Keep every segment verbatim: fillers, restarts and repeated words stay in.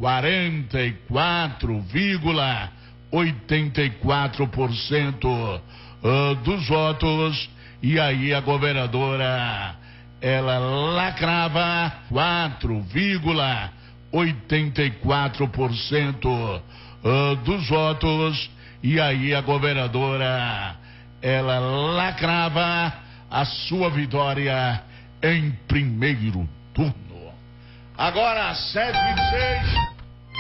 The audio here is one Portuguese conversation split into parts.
quarenta e quatro vírgula oitenta e quatro por cento dos votos. E aí a governadora, ela lacrava quatro vírgula oitenta e quatro por cento dos votos. E aí a governadora, ela lacrava a sua vitória em primeiro turno. Agora, sete e vinte e seis,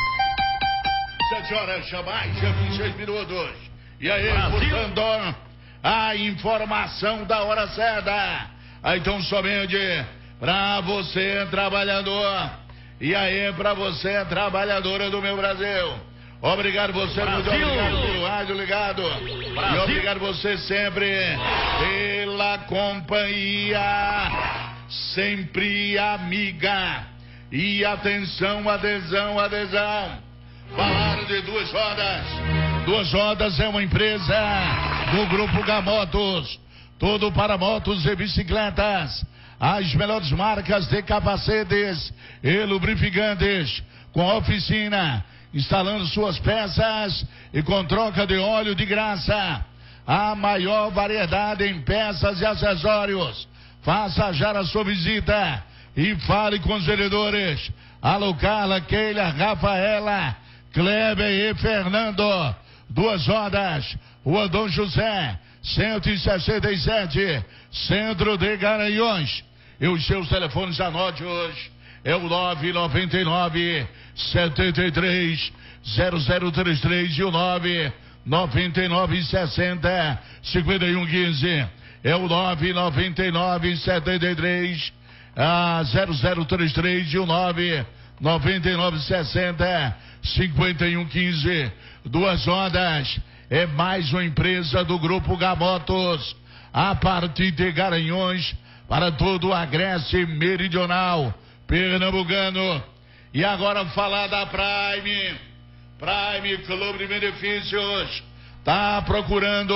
sete horas mais vinte e seis minutos. E aí, portanto, a informação da hora certa. Então, somente para você, trabalhador. E aí, para você, trabalhadora do meu Brasil. Obrigado você, Brasil. Muito obrigado pelo rádio ligado. Brasil. E obrigado você sempre pela companhia, sempre amiga. E atenção, adesão, adesão. Falaram de Duas Rodas. Duas Rodas é uma empresa do Grupo Gamotos. Tudo para motos e bicicletas. As melhores marcas de capacetes e lubrificantes. Com oficina, instalando suas peças e com troca de óleo de graça. A maior variedade em peças e acessórios. Faça já a sua visita e fale com os vendedores. Alô, Carla, Keila, Rafaela, Kleber e Fernando. Duas Rodas, Rua Dom José, cento e sessenta e sete, Centro de Garanhuns. E os seus telefones, anote hoje. É o nove nove nove, sete três, zero zero três três e o nove nove nove, sessenta, cinquenta e um quinze. É o nove nove nove, sete três, zero zero três três e o nove nove nove, sessenta, cinquenta e um quinze. Duas Rodas é mais uma empresa do Grupo Gamotos, a partir de Garanhuns para todo o Agreste Meridional Pernambucano. E agora falar da Prime, Prime Clube de Benefícios. Tá procurando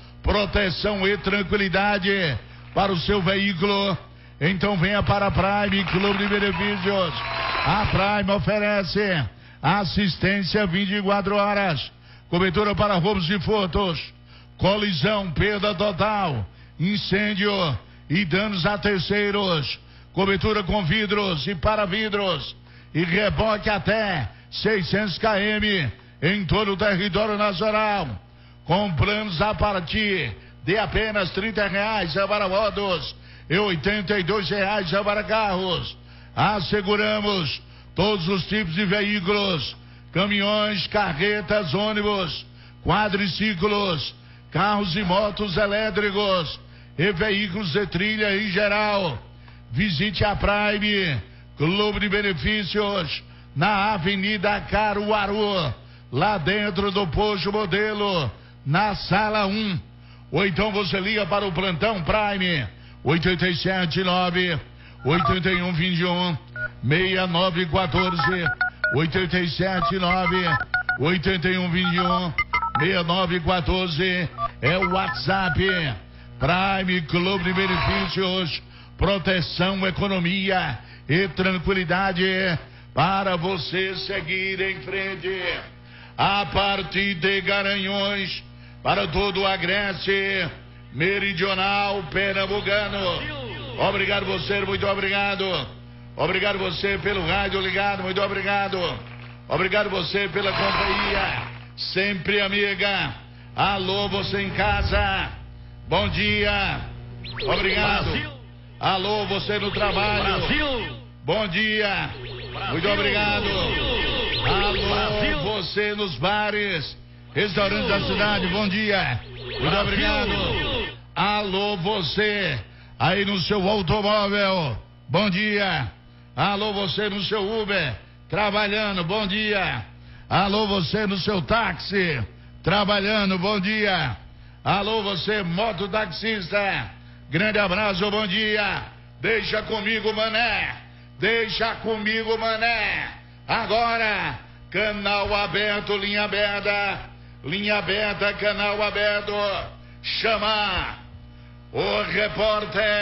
proteção e tranquilidade para o seu veículo? Então venha para a Prime Clube de Benefícios. A Prime oferece assistência vinte e quatro horas, cobertura para roubos e furtos, colisão, perda total, incêndio e danos a terceiros, cobertura com vidros e para-vidros e reboque até seiscentos quilômetros em todo o território nacional, com planos a partir de apenas trinta reais para motos e oitenta e dois reais para carros. Asseguramos todos os tipos de veículos, caminhões, carretas, ônibus, quadriciclos, carros e motos elétricos e veículos de trilha em geral. Visite a Prime Clube de Benefícios na Avenida Caruaru, lá dentro do Posto Modelo, na sala um. Ou então você liga para o plantão Prime oito sete nove, oito um dois um, seis nove um quatro, oito sete nove, oito um dois um, seis nove um quatro, é o WhatsApp. Prime Clube de Benefícios, proteção, economia e tranquilidade para você seguir em frente. A partir de Garanhuns para todo o Agreste Meridional Pernambucano. Obrigado você, muito obrigado. Obrigado você pelo rádio ligado, muito obrigado. Obrigado você pela companhia, sempre amiga. Alô, você em casa, bom dia. Obrigado. Alô, você no trabalho, bom dia. Muito obrigado. Alô, você nos bares, restaurantes da cidade, bom dia. Muito obrigado. Alô, você aí no seu automóvel, bom dia. Alô, você no seu Uber, trabalhando, bom dia. Alô, você no seu táxi, trabalhando, bom dia. Alô, você mototaxista, grande abraço, bom dia. Deixa comigo, mané. Deixa comigo, mané. Agora, canal aberto, linha aberta. Linha aberta, canal aberto. Chama o repórter